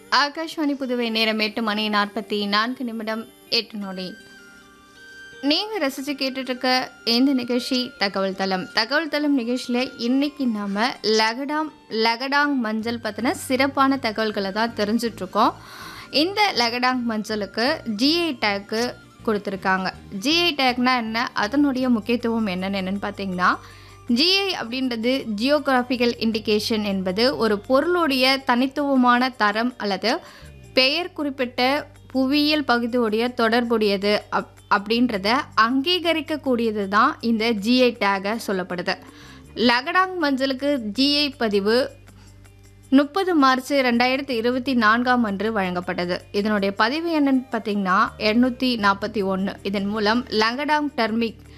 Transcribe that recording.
ஆகாஷ்வாணி புதுவை நேரம் 8 மணி 44 நிமிடம் 8 நொடி. நீங்க ரசிச்சு கேட்டுட்டு இருக்க இந்த நிகழ்ச்சி தகவல் தளம். தகவல் தளம் நிகழ்ச்சியில இன்னைக்கு நாம லகடாங் மஞ்சள் பத்தின சிறப்பான தகவல்களை தான் தெரிஞ்சுட்டு இருக்கோம். இந்த லகடாங் மஞ்சளுக்கு ஜிஐ டேக் கொடுத்துருக்காங்க. ஜிஐ டேக்னா என்ன, அதனுடைய முக்கியத்துவம் என்னன்னு பார்த்தீங்கன்னா, ஜிஐ அப்படின்றது ஜியோகிராஃபிக்கல் இண்டிகேஷன் என்பது ஒரு பொருளுடைய தனித்துவமான தரம் அல்லது பெயர் குறிப்பிட்ட புவியியல் பகுதியுடைய தொடர்புடையது அப்படின்றத அங்கீகரிக்கக்கூடியது தான் இந்த ஜிஐ டேக சொல்லப்படுது. லகடாங் மஞ்சளுக்கு ஜிஐ பதிவு 30 மார்ச் 2024 அன்று வழங்கப்பட்டது. இதனுடைய பதிவு என்னன்னு பார்த்தீங்கன்னா 841. இதன் மூலம் லகடாங் டர்மிக்